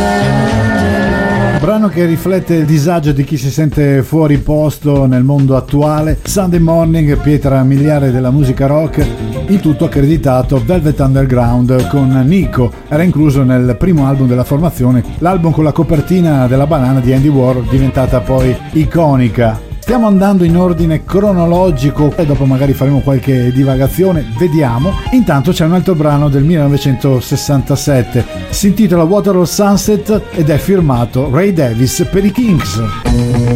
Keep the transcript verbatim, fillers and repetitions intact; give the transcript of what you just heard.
Brano che riflette il disagio di chi si sente fuori posto nel mondo attuale. Sunday Morning, pietra miliare della musica rock, il tutto accreditato Velvet Underground con Nico. Era incluso nel primo album della formazione, l'album con la copertina della banana di Andy Warhol, diventata poi iconica. Stiamo andando in ordine cronologico e dopo magari faremo qualche divagazione, vediamo. Intanto c'è un altro brano del millenovecentosessantasette, si intitola Waterloo Sunset ed è firmato Ray Davies per i Kinks.